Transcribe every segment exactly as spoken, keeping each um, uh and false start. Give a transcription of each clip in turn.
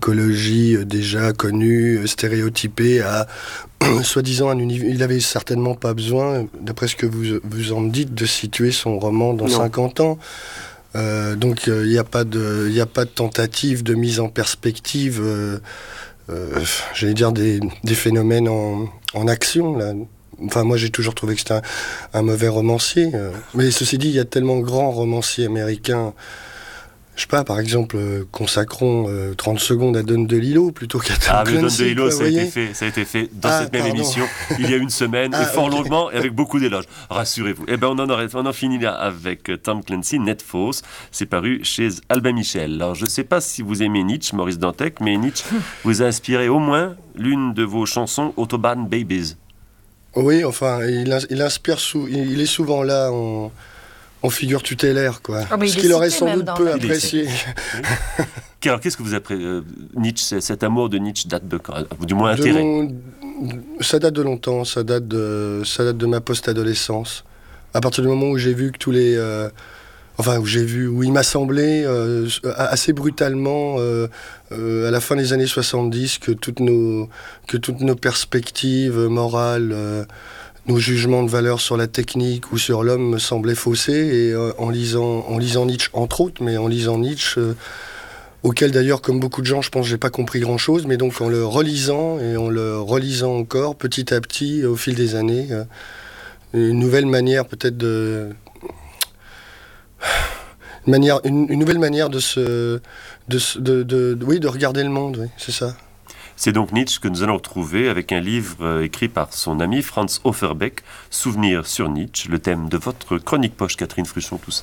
psychologie euh, déjà connue, stéréotypée, à soi-disant un univers. Il avait certainement pas besoin, d'après ce que vous, vous en dites, de situer son roman dans non. cinquante ans. Euh, donc il euh, n'y a pas de, il n'y a pas de tentative de mise en perspective, euh, euh, j'allais dire des, des phénomènes en, en action là. Enfin, moi, j'ai toujours trouvé que c'était un, un mauvais romancier. Euh. Mais ceci dit, il y a tellement de grands romanciers américains. Je sais pas, par exemple, euh, consacrons euh, trente secondes à Don DeLillo plutôt qu'à Tom Ah, mais Don Clancy, DeLillo, quoi, ça, a été fait, ça a été fait dans ah, cette même pardon. émission il y a une semaine, ah, et fort okay. longuement, et avec beaucoup d'éloges. Rassurez-vous. Eh ben, on en, aurait, on en finit là avec Tom Clancy, Net Force. C'est paru chez Albin Michel. Alors, je ne sais pas si vous aimez Nietzsche, Maurice Dantec, mais Nietzsche vous a inspiré au moins l'une de vos chansons, Autobahn Babies. Oui, enfin, il, il inspire, sou, il est souvent là en, en figure tutélaire, quoi. Oh, ce qu'il aurait sans doute peu la... apprécié. Oui. Alors, qu'est-ce que vous appréciez euh, Nietzsche, cet amour de Nietzsche date de quand? Du moins de intérêt mon... Ça date de longtemps, ça date de, ça date de ma post-adolescence. À partir du moment où j'ai vu que tous les... Euh... Enfin, où j'ai vu, où il m'a semblé euh, assez brutalement, euh, euh, à la fin des années soixante-dix, que toutes nos, que toutes nos perspectives morales, euh, nos jugements de valeur sur la technique ou sur l'homme me semblaient faussés. Et euh, en lisant, en lisant Nietzsche, entre autres, mais en lisant Nietzsche, euh, auquel d'ailleurs, comme beaucoup de gens, je pense, j'ai pas compris grand-chose, mais donc en le relisant et en le relisant encore, petit à petit, au fil des années, euh, une nouvelle manière peut-être de... Une, manière, une, une nouvelle manière de se, de, de, de, de, oui, de regarder le monde, oui, c'est ça. C'est donc Nietzsche que nous allons retrouver avec un livre euh, écrit par son ami Franz Offerbeck, Souvenirs sur Nietzsche, le thème de votre chronique poche, Catherine Fruchon, tout ça.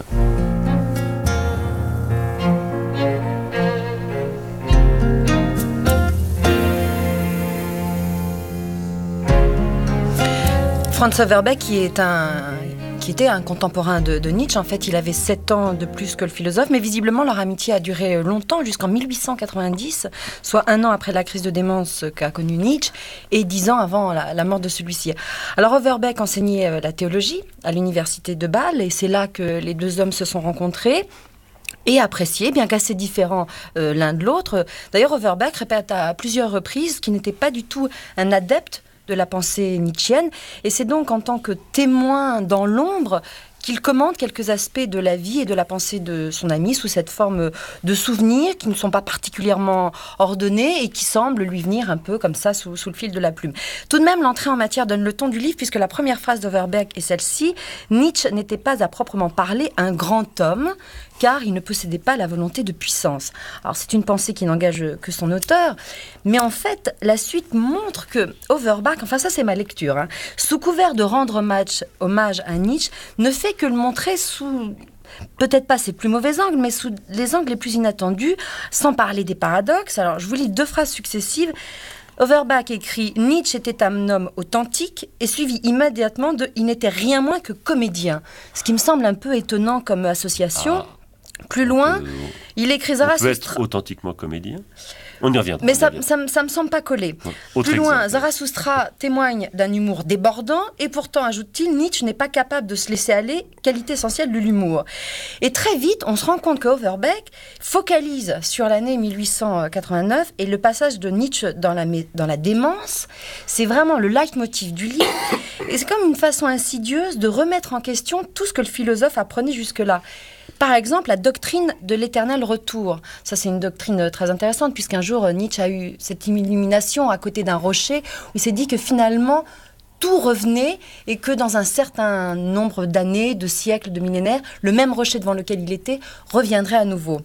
Franz Offerbeck, qui est un... qui était un contemporain de, de Nietzsche. En fait, il avait sept ans de plus que le philosophe, mais visiblement, leur amitié a duré longtemps, jusqu'en mille huit cent quatre-vingt-dix, soit un an après la crise de démence qu'a connue Nietzsche, et dix ans avant la, la mort de celui-ci. Alors, Offerbeck enseignait la théologie à l'université de Bâle, et c'est là que les deux hommes se sont rencontrés et appréciés, bien qu'assez différents euh, l'un de l'autre. D'ailleurs, Offerbeck répète à plusieurs reprises qu'il n'était pas du tout un adepte de la pensée nietzschienne, et c'est donc en tant que témoin dans l'ombre qu'il commente quelques aspects de la vie et de la pensée de son ami sous cette forme de souvenirs qui ne sont pas particulièrement ordonnés et qui semblent lui venir un peu comme ça sous, sous le fil de la plume. Tout de même, l'entrée en matière donne le ton du livre, puisque la première phrase d'Offerbeck est celle-ci: Nietzsche n'était pas à proprement parler un grand homme, car il ne possédait pas la volonté de puissance. Alors c'est une pensée qui n'engage que son auteur, mais en fait, la suite montre que Offerbeck, enfin ça c'est ma lecture, hein, sous couvert de rendre hommage, hommage à Nietzsche, ne fait que le montrer sous, peut-être pas ses plus mauvais angles, mais sous les angles les plus inattendus, sans parler des paradoxes. Alors je vous lis deux phrases successives. Offerbeck écrit « Nietzsche était un homme authentique » et suivi immédiatement de « Il n'était rien moins que comédien », ce qui me semble un peu étonnant comme association. Ah. Plus loin, euh, il écrit Zarathustra. On peut être authentiquement comédien. On y reviendra. Mais ça ne me semble pas collé. Ouais. Plus loin, exemple. Zarathustra témoigne d'un humour débordant, et pourtant, ajoute-t-il, Nietzsche n'est pas capable de se laisser aller, qualité essentielle de l'humour. Et très vite, on se rend compte que Offerbeck focalise sur l'année mille huit cent quatre-vingt-neuf, et le passage de Nietzsche dans la, dans la démence, c'est vraiment le leitmotiv du livre. Et c'est comme une façon insidieuse de remettre en question tout ce que le philosophe apprenait jusque-là. Par exemple, la doctrine de l'éternel retour. Ça, c'est une doctrine très intéressante, puisqu'un jour, Nietzsche a eu cette illumination à côté d'un rocher, où il s'est dit que finalement, tout revenait, et que dans un certain nombre d'années, de siècles, de millénaires, le même rocher devant lequel il était reviendrait à nouveau.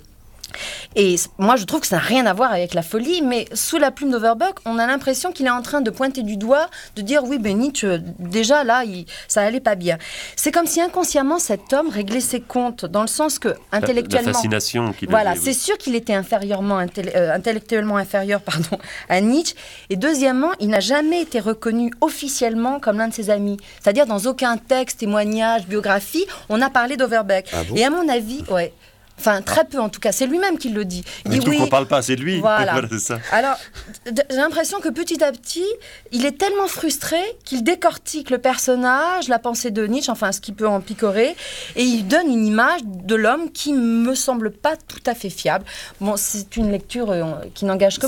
Et moi, je trouve que ça n'a rien à voir avec la folie, mais sous la plume d'Offerbeck, on a l'impression qu'il est en train de pointer du doigt, de dire oui, ben Nietzsche, déjà là, il, ça allait pas bien. C'est comme si inconsciemment cet homme réglait ses comptes, dans le sens que intellectuellement, la, la fascination qu'il voilà, avait, c'est oui. sûr qu'il était inférieurement intelle, euh, intellectuellement inférieur, pardon, à Nietzsche. Et deuxièmement, il n'a jamais été reconnu officiellement comme l'un de ses amis. C'est-à-dire dans aucun texte, témoignage, biographie, on a parlé d'Offerbeck. Ah bon ? Et à mon avis, ouais. Enfin, très peu en tout cas, c'est lui-même qui le dit. Il Mais dit tout oui. qu'on parle pas, c'est de lui. Voilà. Voilà, c'est ça. Alors, d- j'ai l'impression que petit à petit, il est tellement frustré qu'il décortique le personnage, la pensée de Nietzsche, enfin ce qui peut en picorer, et il donne une image de l'homme qui me semble pas tout à fait fiable. Bon, c'est une lecture euh, qui n'engage que